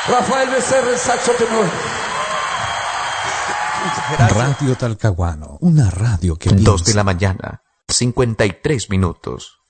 Rafael Becerra, el saxo tenor. Radio Talcahuano, una radio que 2 de la mañana, 53 minutos.